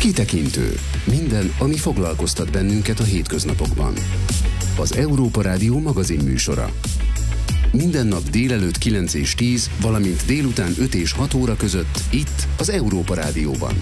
Kitekintő. Minden, ami foglalkoztat bennünket a hétköznapokban. Az Európa Rádió magazinműsora. Minden nap délelőtt 9 és 10, valamint délután 5 és 6 óra között itt az Európa Rádióban.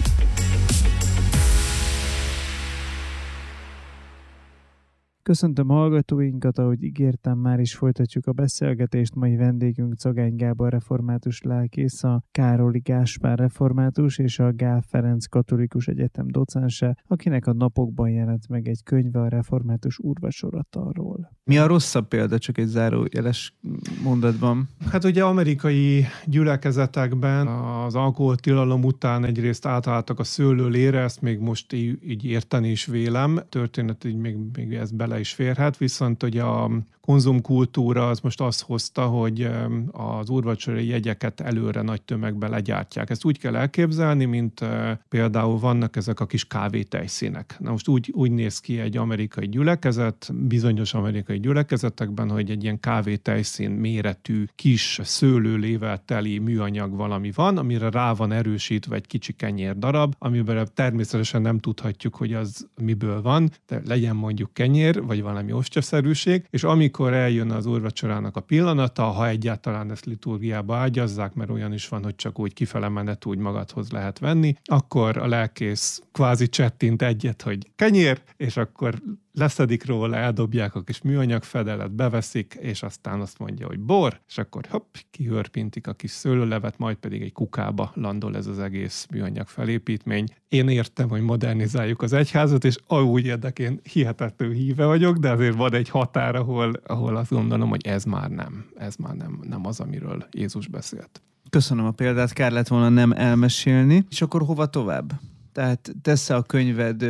Köszöntöm hallgatóinkat, ahogy ígértem, már is folytatjuk a beszélgetést. Mai vendégünk Cagány Gábor református lelkész, a Károli Gáspár református és a Gál Ferenc Katolikus Egyetem docense, akinek a napokban jelent meg egy könyve a református úrvacsoratalról. Mi a rosszabb példa, csak egy zárójeles mondatban? Hát ugye amerikai gyülekezetekben az alkoholtilalom után egyrészt átálltak a szőlőlére, ezt még most így érteni is vélem, történet így még ez bele is férhet, viszont ugye a konzumkultúra az most azt hozta, hogy az úrvacsorai jegyeket előre nagy tömegben legyártják. Ezt úgy kell elképzelni, mint például vannak ezek a kis kávétejszínek. Na most úgy néz ki egy amerikai gyülekezet, bizonyos amerikai gyülekezetekben, hogy egy ilyen kávétejszín méretű kis szőlőlével teli műanyag valami van, amire rá van erősítve egy kicsi kenyér darab, amiben természetesen nem tudhatjuk, hogy az miből van, de legyen mondjuk kenyér, vagy valami ostyaszerűség, és amikor eljön az úrvacsorának a pillanata, ha egyáltalán ezt liturgiába ágyazzák, mert olyan is van, hogy csak úgy kifele menet úgy magadhoz lehet venni, akkor a lelkész kvázi csettint egyet, hogy kenyér, és akkor leszedik róla, eldobják a kis műanyag fedelet, beveszik, és aztán azt mondja, hogy bor, és akkor hopp, kihörpintik a kis szőlőlevet, majd pedig egy kukába landol ez az egész műanyag felépítmény. Én értem, hogy modernizáljuk az egyházat, és úgy érdekén hihetetlen híve vagyok, de azért van egy határ, ahol azt gondolom, hogy ez már nem az, amiről Jézus beszélt. Köszönöm a példát, kár lett volna nem elmesélni. És akkor hova tovább? Tehát tesz-e a könyved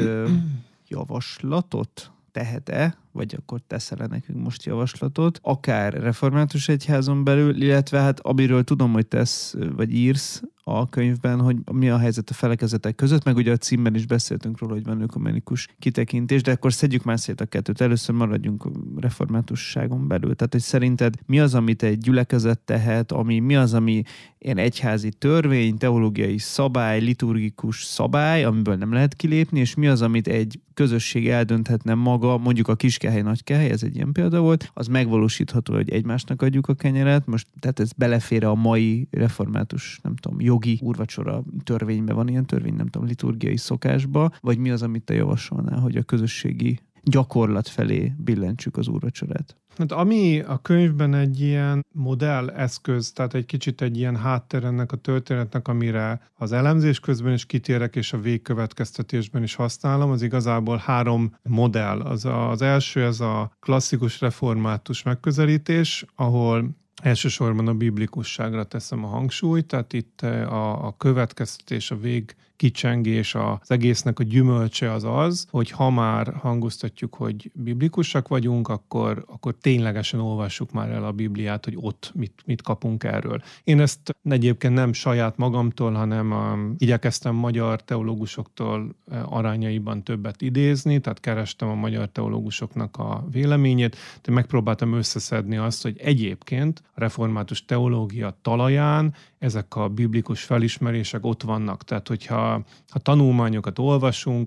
javaslatot? Tehet-e, vagy akkor teszel-e nekünk most javaslatot, akár református egyházon belül, illetve hát amiről tudom, hogy tesz, vagy írsz a könyvben, hogy mi a helyzet a felekezetek között, meg ugye a címben is beszéltünk róla, hogy van ökumenikus kitekintés, de akkor szedjük már szét a kettőt. Először maradjunk a reformátusságon belül. Tehát, hogy szerinted mi az, amit egy gyülekezet tehet, mi az, ami ilyen egyházi törvény, teológiai szabály, liturgikus szabály, amiből nem lehet kilépni, és mi az, amit egy közösség eldönthetne maga, mondjuk a Kiskehely, Nagykehely, ez egy ilyen példa volt, az megvalósítható, hogy egymásnak adjuk a kenyeret. Most tehát ez belefér a mai református, nem tudom, jogi úrvacsora törvényben, van ilyen törvény, nem tudom, liturgiai szokásba, vagy mi az, amit te javasolnál, hogy a közösségi gyakorlat felé billentsük az úrvacsorát? Hát ami a könyvben egy ilyen modelleszköz, tehát egy kicsit egy ilyen háttér ennek a történetnek, amire az elemzés közben is kitérek, és a végkövetkeztetésben is használom, az igazából 3 modell. Az első, ez a klasszikus református megközelítés, ahol elsősorban a biblikusságra teszem a hangsúlyt, tehát itt a következtetés, a végkicsengés, az egésznek a gyümölcse az, hogy ha már hangoztatjuk, hogy biblikusak vagyunk, akkor ténylegesen olvassuk már el a Bibliát, hogy ott mit kapunk erről. Én ezt egyébként nem saját magamtól, hanem igyekeztem magyar teológusoktól arányaiban többet idézni, tehát kerestem a magyar teológusoknak a véleményét, de megpróbáltam összeszedni azt, hogy egyébként a református teológia talaján ezek a biblikus felismerések ott vannak. Tehát, hogyha tanulmányokat olvasunk,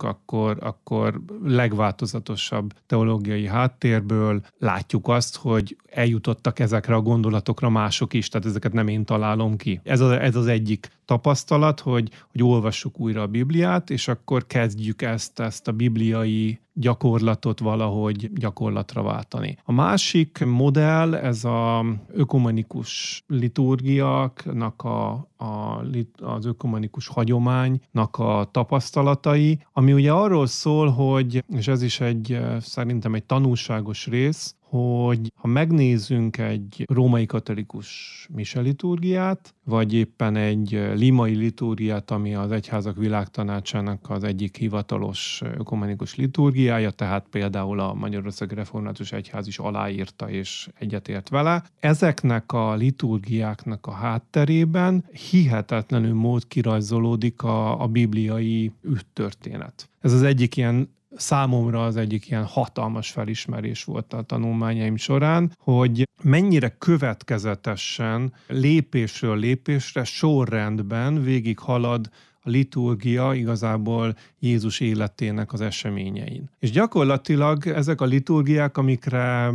akkor legváltozatosabb teológiai háttérből látjuk azt, hogy eljutottak ezekre a gondolatokra mások is, tehát ezeket nem én találom ki. Ez az egyik tapasztalat, hogy olvassuk újra a Bibliát, és akkor kezdjük ezt a bibliai gyakorlatot valahogy gyakorlatra váltani. A másik modell, ez az ökumenikus liturgiáknak az ökumenikus hagyománynak a tapasztalatai, ami ugye arról szól, hogy, és ez is szerintem egy tanulságos rész, hogy ha megnézzünk egy római katolikus miseliturgiát, vagy éppen egy limai liturgiát, ami az Egyházak Világtanácsának az egyik hivatalos ökumenikus liturgiája, tehát például a Magyarországi Református Egyház is aláírta és egyetért vele. Ezeknek a liturgiáknak a hátterében hihetetlenül mód kirajzolódik a bibliai üttörténet. Ez az egyik ilyen számomra az egyik ilyen hatalmas felismerés volt a tanulmányaim során, hogy mennyire következetesen lépésről lépésre sorrendben végighalad a liturgia igazából Jézus életének az eseményein. És gyakorlatilag ezek a liturgiák, amikre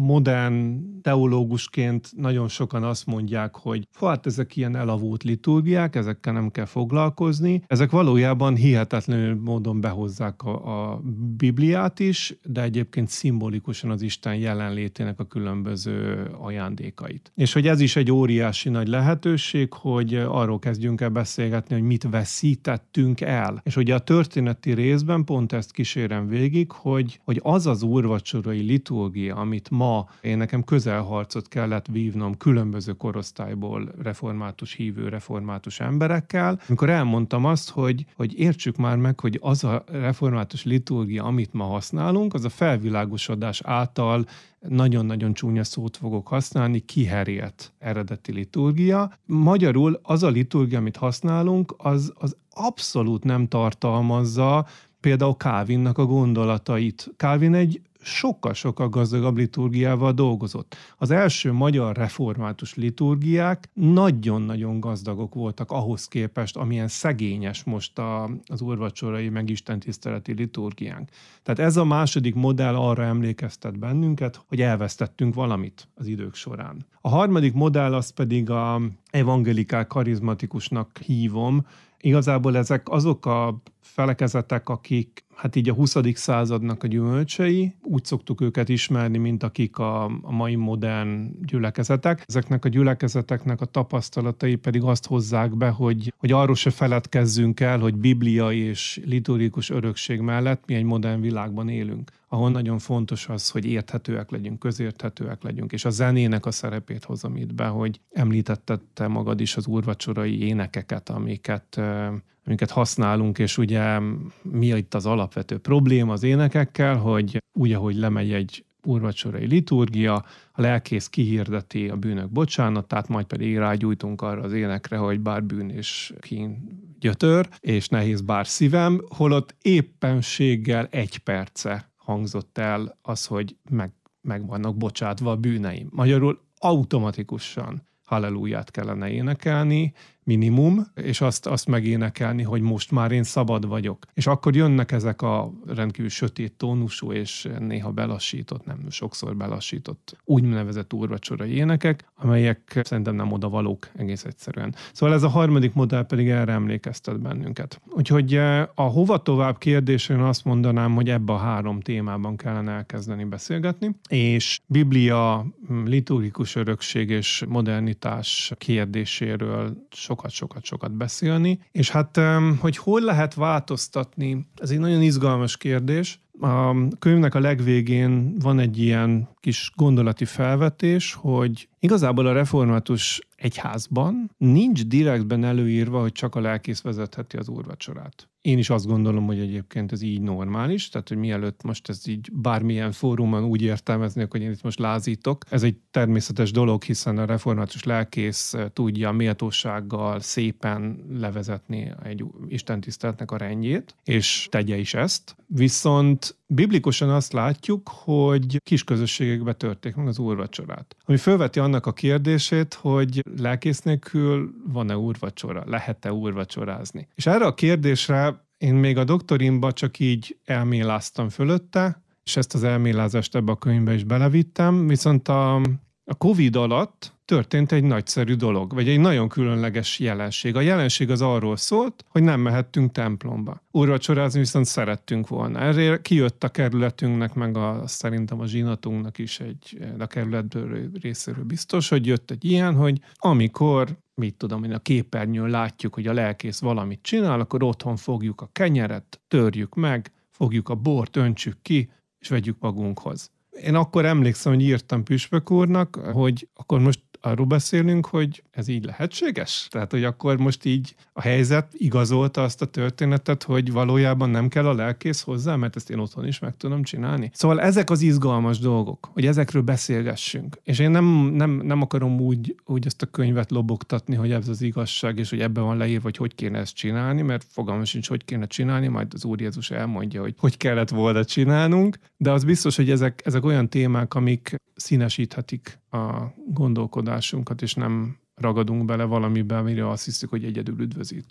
modern teológusként nagyon sokan azt mondják, hogy hát ezek ilyen elavult liturgiák, ezekkel nem kell foglalkozni, ezek valójában hihetetlenül módon behozzák a Bibliát is, de egyébként szimbolikusan az Isten jelenlétének a különböző ajándékait. És hogy ez is egy óriási nagy lehetőség, hogy arról kezdjünk el beszélgetni, hogy mit veszítettünk el. És ugye a történeti részben pont ezt kísérem végig, hogy az az úrvacsorai liturgia, amit ma én nekem közelharcot kellett vívnom különböző korosztályból református hívő, református emberekkel, amikor elmondtam azt, hogy értsük már meg, hogy az a református liturgia, amit ma használunk, az a felvilágosodás által nagyon-nagyon csúnya szót fogok használni, kiherélt eredeti liturgia. Magyarul az a liturgia, amit használunk, az abszolút nem tartalmazza például Calvinnak a gondolatait. Calvin egy sokkal-sokkal gazdagabb liturgiával dolgozott. Az első magyar református liturgiák nagyon-nagyon gazdagok voltak ahhoz képest, amilyen szegényes most az úrvacsorai meg istentiszteleti liturgiánk. Tehát ez a második modell arra emlékeztet bennünket, hogy elvesztettünk valamit az idők során. A harmadik modell az pedig a evangelikál karizmatikusnak hívom. Igazából ezek azok a felekezetek, akik hát így a 20. századnak a gyümölcsei, úgy szoktuk őket ismerni, mint akik a mai modern gyülekezetek. Ezeknek a gyülekezeteknek a tapasztalatai pedig azt hozzák be, hogy arról se feledkezzünk el, hogy bibliai és liturgikus örökség mellett mi egy modern világban élünk, ahol nagyon fontos az, hogy érthetőek legyünk, közérthetőek legyünk, és a zenének a szerepét hozom itt be, hogy említetted te magad is az úrvacsorai énekeket, amiket használunk, és ugye mi itt az alapvető probléma az énekekkel, hogy úgy, ahogy lemegy egy úrvacsorai liturgia, a lelkész kihirdeti a bűnök bocsánatát, majd pedig rágyújtunk arra az énekre, hogy bár bűn és kín gyötör, és nehéz bár szívem, holott éppenséggel 1 perce hangzott el az, hogy meg vannak bocsátva a bűneim. Magyarul automatikusan halleluját kellene énekelni, minimum, és azt megénekelni, hogy most már én szabad vagyok. És akkor jönnek ezek a rendkívül sötét tónusú, és néha belassított, nem sokszor belassított, úgynevezett úrvacsorai énekek, amelyek szerintem nem odavalók egész egyszerűen. Szóval ez a harmadik modell pedig erre emlékeztet bennünket. Úgyhogy a hova tovább kérdésén azt mondanám, hogy ebbe a 3 témában kellene elkezdeni beszélgetni, és Biblia, liturgikus örökség és modernitás kérdéséről sokat beszélni, és hát, hogy hol lehet változtatni, ez egy nagyon izgalmas kérdés. A könyvnek a legvégén van egy ilyen kis gondolati felvetés, hogy igazából a református egyházban nincs direktben előírva, hogy csak a lelkész vezetheti az úrvacsorát. Én is azt gondolom, hogy egyébként ez így normális, tehát hogy mielőtt most ez így bármilyen fórumon úgy értelmeznék, hogy én itt most lázítok. Ez egy természetes dolog, hiszen a református lelkész tudja méltósággal szépen levezetni egy istentiszteletnek a rendjét, és tegye is ezt. Viszont biblikusan azt látjuk, hogy kis közösségekbe törték meg az úrvacsorát. Ami felveti annak a kérdését, hogy lelkész nélkül van-e úrvacsora, lehet-e úrvacsorázni. És erre a kérdésre én még a doktorimba csak így elméláztam fölötte, és ezt az elmélázást ebbe a könyvbe is belevittem, viszont a Covid alatt történt egy nagyszerű dolog, vagy egy nagyon különleges jelenség. A jelenség az arról szólt, hogy nem mehettünk templomba. Úrvacsorázni viszont szerettünk volna. Erre kijött a kerületünknek, meg szerintem a zsinatunknak is a kerületből részéről biztos, hogy jött egy ilyen, hogy amikor a képernyőn látjuk, hogy a lelkész valamit csinál, akkor otthon fogjuk a kenyeret, törjük meg, fogjuk a bort, öntsük ki, és vegyük magunkhoz. Én akkor emlékszem, hogy írtam püspök úrnak, hogy akkor most arról beszélünk, hogy ez így lehetséges? Tehát, hogy akkor most így a helyzet igazolta azt a történetet, hogy valójában nem kell a lelkész hozzá, mert ezt én otthon is meg tudom csinálni. Szóval ezek az izgalmas dolgok, hogy ezekről beszélgessünk. És én nem akarom úgy ezt a könyvet lobogtatni, hogy ez az igazság, és hogy ebben van leírva, hogy kéne ezt csinálni, mert fogalmam sincs, hogy kéne csinálni, majd az Úr Jézus elmondja, hogy kellett volna csinálnunk, de az biztos, hogy ezek olyan témák, amik színesíthetik a gondolkodásunkat, és nem ragadunk bele valamiben, amire azt hiszük, hogy egyedül üdvözítő.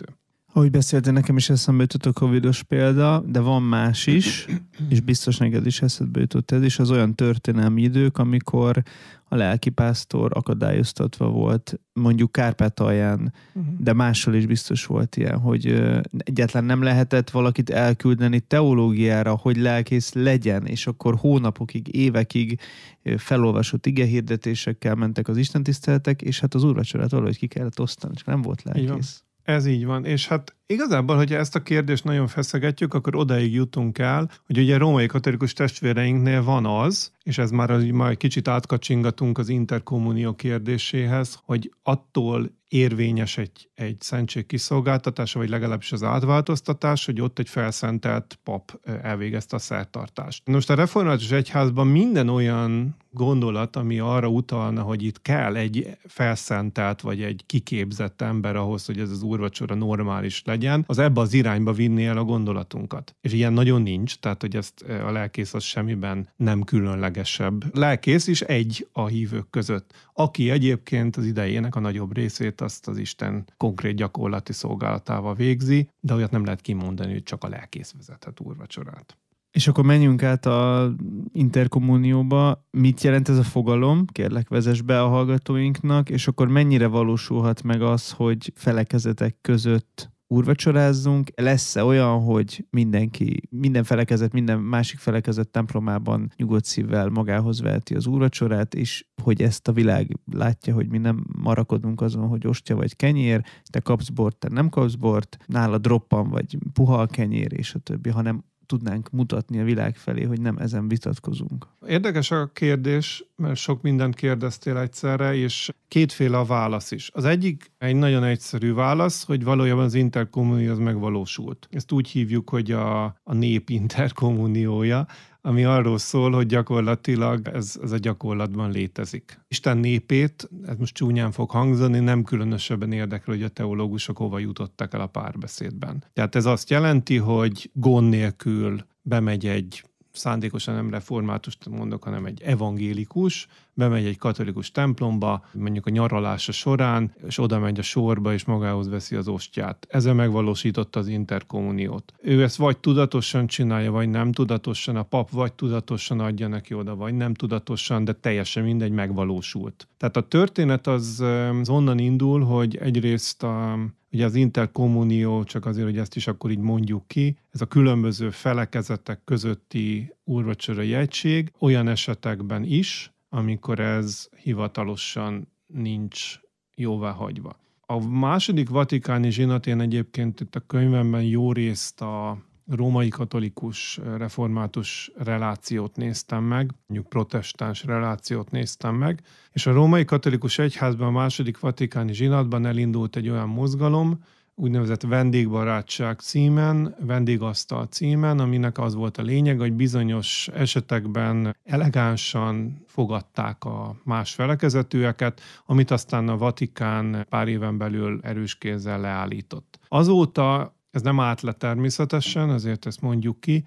Ahogy beszéltél, nekem is eszembe jutott a covidos példa, de van más is, és biztos neked is eszedbe jutott ez is, az olyan történelmi idők, amikor a lelkipásztor akadályoztatva volt, mondjuk Kárpátalján, de máshol is biztos volt ilyen, hogy egyáltalán nem lehetett valakit elküldeni teológiára, hogy lelkész legyen, és akkor hónapokig, évekig felolvasott igehirdetésekkel mentek az istentiszteletek, és hát az úrvacsorát valahogy ki kellett osztani, csak nem volt lelkész. Ez így van, és hát igazából, hogyha ezt a kérdést nagyon feszegetjük, akkor odaig jutunk el, hogy ugye római katolikus testvéreinknél van az, és ez már kicsit átkacsingatunk az interkommunió kérdéséhez, hogy attól érvényes egy szentség kiszolgáltatása, vagy legalábbis az átváltoztatás, hogy ott egy felszentelt pap elvégezte a szertartást. Most a református egyházban minden olyan gondolat, ami arra utalna, hogy itt kell egy felszentelt, vagy egy kiképzett ember ahhoz, hogy ez az úrvacsora normális legyen, az ebbe az irányba vinni el a gondolatunkat. És ilyen nagyon nincs, tehát hogy ezt a lelkész az semmiben nem különlegesebb. Lelkész is egy a hívők között, aki egyébként az idejének a nagyobb részét azt az Isten konkrét gyakorlati szolgálatával végzi, de olyat nem lehet kimondani, hogy csak a lelkész vezethet úrvacsorát. És akkor menjünk át a interkommunióba. Mit jelent ez a fogalom? Kérlek, vezess be a hallgatóinknak, és akkor mennyire valósulhat meg az, hogy felekezetek között úrvacsorázzunk? Lesz-e olyan, hogy minden felekezet, minden másik felekezet templomában nyugodt szívvel magához veheti az úrvacsorát, és hogy ezt a világ látja, hogy mi nem marakodunk azon, hogy ostya vagy kenyér, te kapsz bort, te nem kapsz bort, nálad roppan vagy puha a kenyér, és a többi, hanem tudnánk mutatni a világ felé, hogy nem ezen vitatkozunk. Érdekes a kérdés, mert sok mindent kérdeztél egyszerre, és kétféle a válasz is. Az egyik egy nagyon egyszerű válasz, hogy valójában az interkommunió az megvalósult. Ezt úgy hívjuk, hogy a nép interkommuniója, ami arról szól, hogy gyakorlatilag ez a gyakorlatban létezik. Isten népét, ez most csúnyán fog hangzani, nem különösebben érdekel, hogy a teológusok hova jutottak el a párbeszédben. Tehát ez azt jelenti, hogy gond nélkül bemegy egy, szándékosan nem reformátust mondok, hanem egy evangélikus, bemegy egy katolikus templomba, mondjuk a nyaralása során, és oda megy a sorba, és magához veszi az ostját. Ezzel megvalósította az interkommuniót. Ő ezt vagy tudatosan csinálja, vagy nem tudatosan, a pap vagy tudatosan adja neki oda, vagy nem tudatosan, de teljesen mindegy, megvalósult. Tehát a történet az onnan indul, hogy egyrészt ugye az interkommunió, csak azért, hogy ezt is akkor így mondjuk ki, ez a különböző felekezetek közötti úrvacsorai egység olyan esetekben is, amikor ez hivatalosan nincs jóváhagyva. A második vatikáni zsinat, én egyébként itt a könyvemben jó részt a római katolikus református relációt néztem meg, mondjuk protestáns relációt néztem meg, és a római katolikus egyházban a második vatikáni zsinatban elindult egy olyan mozgalom, úgynevezett vendégbarátság címen, vendégasztal címen, aminek az volt a lényeg, hogy bizonyos esetekben elegánsan fogadták a más felekezetűeket, amit aztán a Vatikán pár éven belül erős kézzel leállított. Azóta ez nem állt le természetesen, azért ezt mondjuk ki,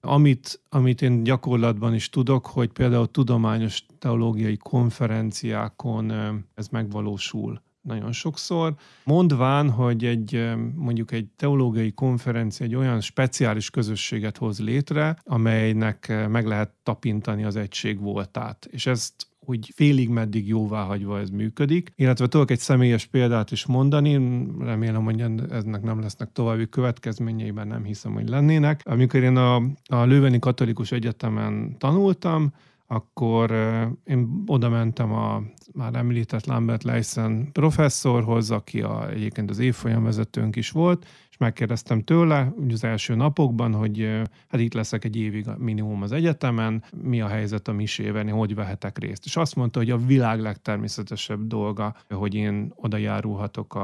amit én gyakorlatban is tudok, hogy például tudományos teológiai konferenciákon ez megvalósul nagyon sokszor, mondván, hogy mondjuk egy teológiai konferencia egy olyan speciális közösséget hoz létre, amelynek meg lehet tapintani az egység voltát. És ezt úgy félig meddig jóváhagyva ez működik. Illetve tudok egy személyes példát is mondani, remélem, hogy eznek nem lesznek további következményeiben, nem hiszem, hogy lennének. Amikor én a Lőveni Katolikus Egyetemen tanultam, akkor én oda mentem a már említett Lambert Leysen professzorhoz, aki egyébként az évfolyamvezetőnk is volt, és megkérdeztem tőle az első napokban, hogy hát itt leszek egy évig minimum az egyetemen, mi a helyzet a misével, hogy vehetek részt. És azt mondta, hogy a világ legtermészetesebb dolga, hogy én oda járulhatok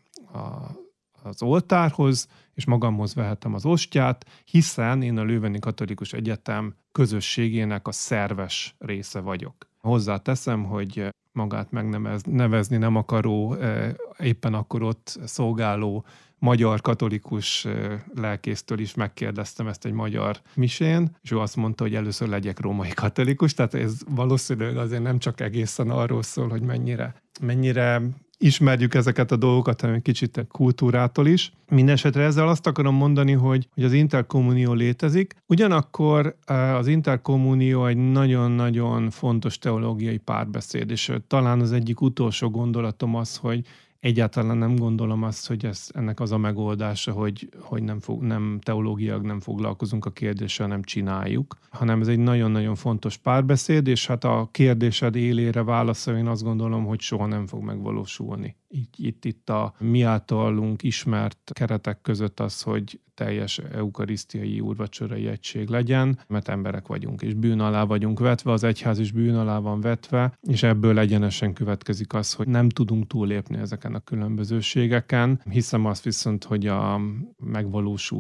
az oltárhoz, és magamhoz vehetem az ostját, hiszen én a Lőveni Katolikus Egyetem közösségének a szerves része vagyok. Hozzáteszem, hogy magát megnevezni nem akaró, éppen akkor ott szolgáló magyar katolikus lelkésztől is megkérdeztem ezt egy magyar misén, és ő azt mondta, hogy először legyek római katolikus, tehát ez valószínűleg azért nem csak egészen arról szól, hogy mennyire ismerjük ezeket a dolgokat, hanem egy kicsit a kultúrától is. Mindenesetre ezzel azt akarom mondani, hogy az interkommunió létezik. Ugyanakkor az interkommunió egy nagyon-nagyon fontos teológiai párbeszéd, és talán az egyik utolsó gondolatom az, hogy egyáltalán nem gondolom azt, hogy ennek az a megoldása, hogy nem teológiailag nem foglalkozunk a kérdéssel, nem csináljuk, hanem ez egy nagyon-nagyon fontos párbeszéd, és hát a kérdésed élére válaszol, én azt gondolom, hogy soha nem fog megvalósulni. Itt a mi általunk ismert keretek között az, hogy teljes eukarisztiai úrvacsorai egység legyen, mert emberek vagyunk, és bűn alá vagyunk vetve, az egyház is bűn alá van vetve, és ebből egyenesen következik az, hogy nem tudunk túllépni ezeken a különbözőségeken. Hiszem azt viszont, hogy a megvalósul